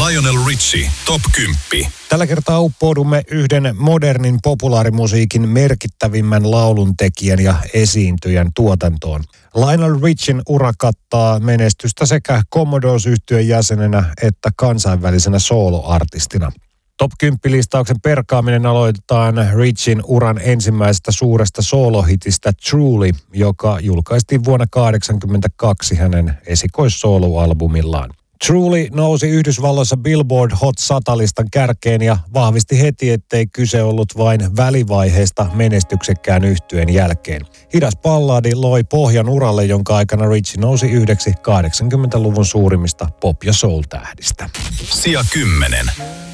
Lionel Richie Top 10. Tällä kertaa uppoudumme yhden modernin populaarimusiikin merkittävimmän lauluntekijän ja esiintyjän tuotantoon. Lionel Richien ura kattaa menestystä sekä Commodores-yhtyeen jäsenenä että kansainvälisenä soloartistina. Top 10-listauksen perkaaminen aloitetaan Richien uran ensimmäisestä suuresta solohitistä Truly, joka julkaistiin vuonna 1982 hänen esikoissoloalbumillaan. Truly nousi Yhdysvalloissa Billboard Hot 100-listan kärkeen ja vahvisti heti, ettei kyse ollut vain välivaiheesta menestyksekkään yhtyeen jälkeen. Hidas balladi loi pohjan uralle, jonka aikana Richie nousi yhdeksi 80-luvun suurimmista pop- ja soul-tähdistä. Sija 10.